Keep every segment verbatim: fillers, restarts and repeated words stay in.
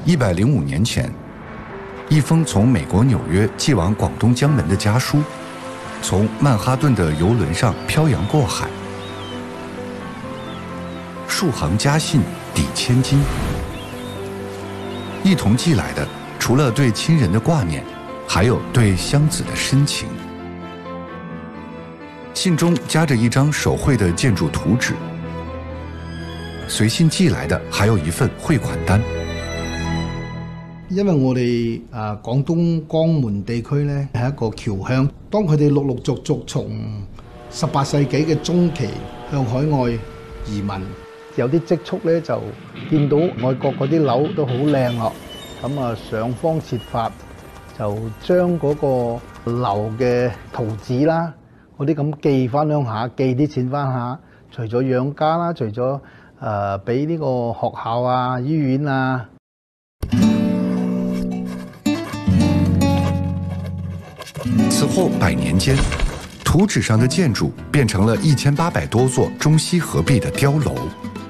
一百零五年前，一封从美国纽约寄往广东江门的家书，从曼哈顿的邮轮上漂洋过海，数行家信抵千金。一同寄来的，除了对亲人的挂念，还有对乡子的深情。信中夹着一张手绘的建筑图纸，随信寄來的還有一份匯款單。 因為我哋啊廣東江門地區呢係一個僑鄉，當佢哋陸陸續續從十八世紀嘅中期向海外移民，有啲積蓄呢就見到外國嗰啲樓都好靚咯，咁啊想方設法就將嗰個樓嘅圖紙啦，嗰啲咁寄翻鄉下，寄啲錢翻下，除咗養家啦，除咗誒俾呢個學校啊、醫院啊。 此後百年間，圖紙上的建築變成了一千八百多座中西合璧的碉樓。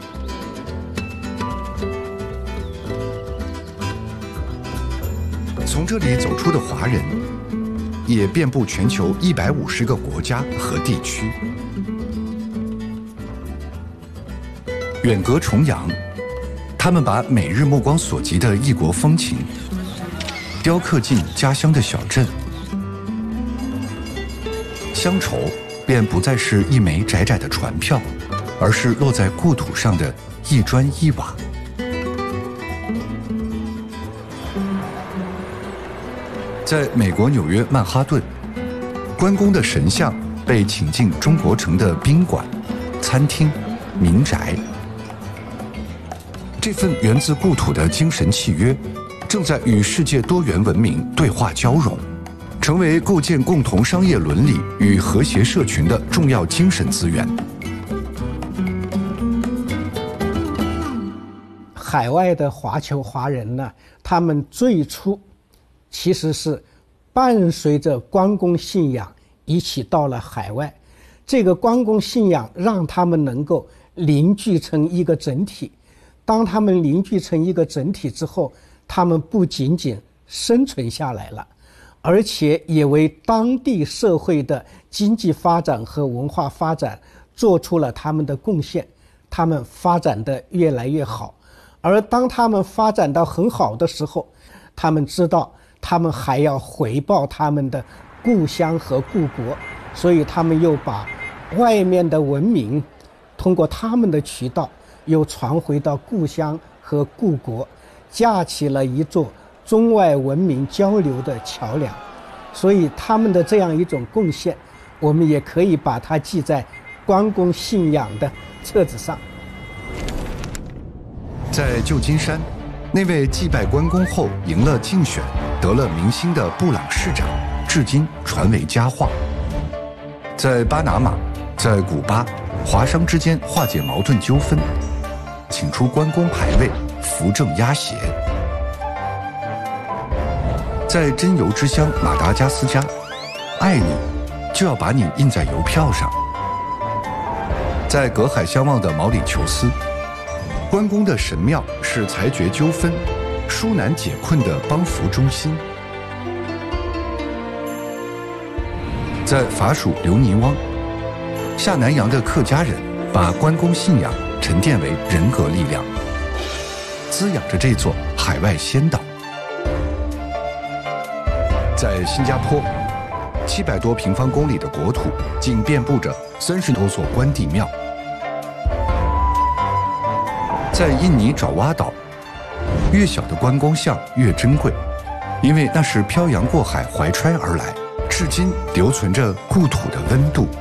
從這裡走出的華人，也遍佈全球一百五十個國家和地區。遠隔重洋，他們把每日目光所及的異國風情，雕刻進家鄉的小鎮。鄉愁便不再是一枚窄窄的船票，而是落在故土上的一磚一瓦。在美國紐約曼哈頓，關公的神像被請進中國城的賓館、餐廳、民宅。這份源自故土的精神契約，正在與世界多元文明對話交融，成為構建共同商業倫理與和諧社群的重要精神資源。 海外的華僑華人呢，他們最初其實是伴隨着關公信仰一起到了海外。這個關公信仰讓他們能夠凝聚成一個整體。當他們凝聚成一個整體之後，他們不僅僅生存下來了，而且也為當地社會的經濟發展和文化發展做出了他們的貢獻，他們發展得越來越好。而當他們發展到很好的時候，他們知道他們還要回報他們的故鄉和故國，所以他們又把外面的文明通過他們的渠道又傳回到故鄉和故國，架起了一座中外文明交流的橋樑。所以他們的這樣一種貢獻，我們也可以把它記在關公信仰的冊子上。 在舊金山，那位祭拜關公後贏了競選、得了明星的布朗市長，至今傳為佳話。在巴拿馬，在古巴，華商之間化解矛盾糾紛，請出關公牌位，扶正壓邪。在真油之鄉馬達加斯加，愛你就要把你印在郵票上。在隔海相望的毛里求斯，關公的神廟是裁決糾紛、紓難解困的幫扶中心。在法屬留尼汪，下南洋的客家人把關公信仰沉澱為人格力量，滋養着這座海外仙島。在新加坡，七百多平方公里的國土，竟遍佈着三十多座關帝廟。在印尼爪哇島，越小的關公像越珍貴，因為那是漂洋過海懷揣而來，至今留存着故土的溫度。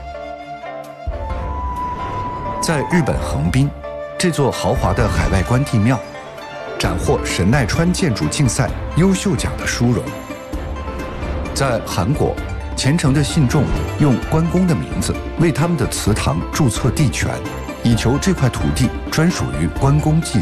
在日本橫濱，這座豪華的海外關帝廟，斬獲神奈川建築競賽優秀獎的殊榮。在韓國，虔誠的信眾用關公的名字為他們的祠堂註冊地權，以求這塊土地專屬於關公祭